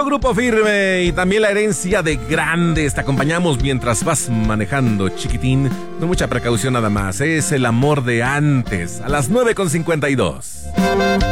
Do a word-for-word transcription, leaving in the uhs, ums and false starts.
Grupo Firme y también la herencia de grandes. Te acompañamos mientras vas manejando, chiquitín. Con mucha precaución nada más. Es el amor de antes. A las nueve con cincuenta y dos.